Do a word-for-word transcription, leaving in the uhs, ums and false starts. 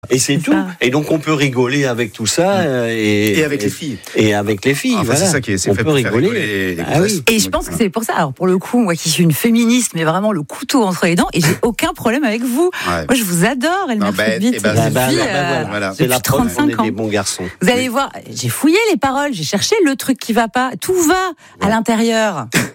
Et c'est, c'est tout. Ça. Et donc on peut rigoler avec tout ça. Mmh. Et, et avec et, les filles. Et avec les filles. Enfin, voilà. C'est ça qui est, c'est on fait peut pour rigoler. Faire rigoler les, les ah oui. Et je pense que c'est pour ça. Alors pour le coup, moi qui suis une féministe, mais vraiment le couteau entre les dents, et j'ai aucun problème avec vous. Ouais. Moi je vous adore, Elmer Footbeat. Bah, bah, bah, bah, voilà. C'est la preuve qu'on est des bons garçons. Vous allez oui. voir, j'ai fouillé les paroles, j'ai cherché le truc qui va pas. Tout va ouais. à l'intérieur.